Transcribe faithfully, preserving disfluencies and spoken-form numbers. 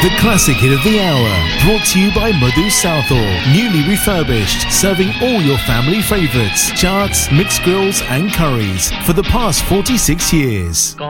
The classic hit of the hour, brought to you by Madhu Southall, newly refurbished, serving all your family favourites, charts, mixed grills and curries for the past forty-six years.